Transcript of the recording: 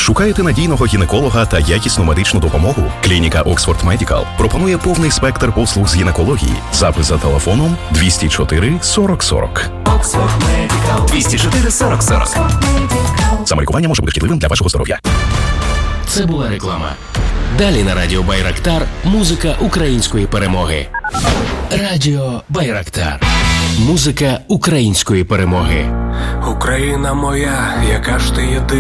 Шукаєте надійного гінеколога та якісну медичну допомогу? Клініка Oxford Medical пропонує повний спектр послуг з гінекології. Запис за телефоном 204 40 40. Oxford Medical. 204 40 40. Самолікування може бути шкідливим для вашого здоров'я. Це була реклама. Далі на Радіо Байрактар музика української перемоги. Радіо Байрактар. Музика української перемоги. Україна моя, яка ж ти єдина.